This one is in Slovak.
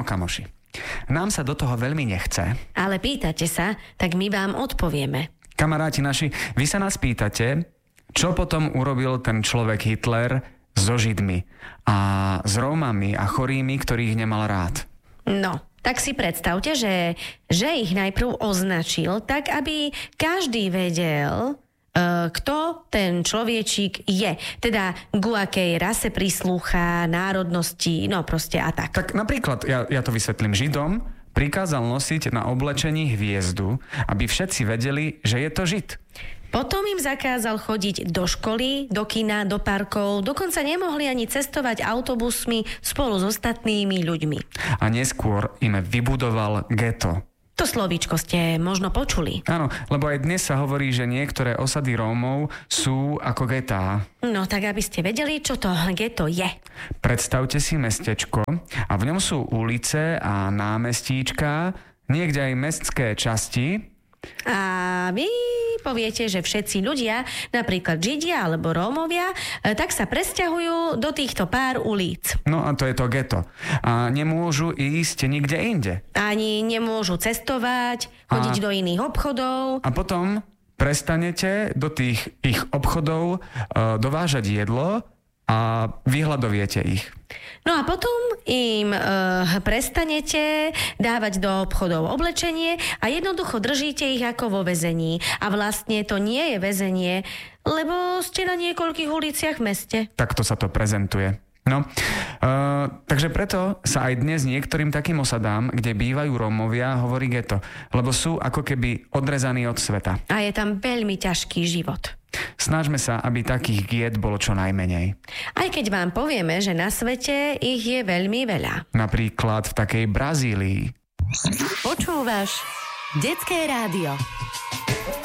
No, kamoši, nám sa do toho veľmi nechce. Ale pýtate sa, tak my vám odpovieme. Kamaráti naši, vy sa nás pýtate, čo potom urobil ten človek Hitler so Židmi a s Rómami a chorými, ktorých nemal rád. No, tak si predstavte, že ich najprv označil, tak aby každý vedel, kto ten človečík je. Teda ku akej rase prislúcha, národnosti, no proste a tak. Tak napríklad, ja to vysvetlím, Židom prikázal nosiť na oblečení hviezdu, aby všetci vedeli, že je to Žid. Potom im zakázal chodiť do školy, do kina, do parkov, dokonca nemohli ani cestovať autobusmi spolu s ostatnými ľuďmi. A neskôr im vybudoval geto. To slovíčko ste možno počuli. Áno, lebo aj dnes sa hovorí, že niektoré osady Rómov sú ako getá. No tak aby ste vedeli, čo to geto je. Predstavte si mestečko a v ňom sú ulice a námestíčka, niekde aj mestské časti. A vy poviete, že všetci ľudia, napríklad Židia alebo Rómovia, tak sa presťahujú do týchto pár ulic. No a to je to geto. A nemôžu ísť nikde inde. Ani nemôžu cestovať, chodiť do iných obchodov. A potom prestanete do tých ich obchodov dovážať jedlo a vyhľadoviete ich. No a potom im prestanete dávať do obchodov oblečenie a jednoducho držíte ich ako vo väzení. A vlastne to nie je väzenie, lebo ste na niekoľkých uliciach v meste. Takto sa to prezentuje. No, takže preto sa aj dnes niektorým takým osadám, kde bývajú Rómovia, hovorí geto, lebo sú ako keby odrezaní od sveta. A je tam veľmi ťažký život. Snažme sa, aby takých giet bolo čo najmenej. Aj keď vám povieme, že na svete ich je veľmi veľa. Napríklad v takej Brazílii. Počúvaš Detské rádio.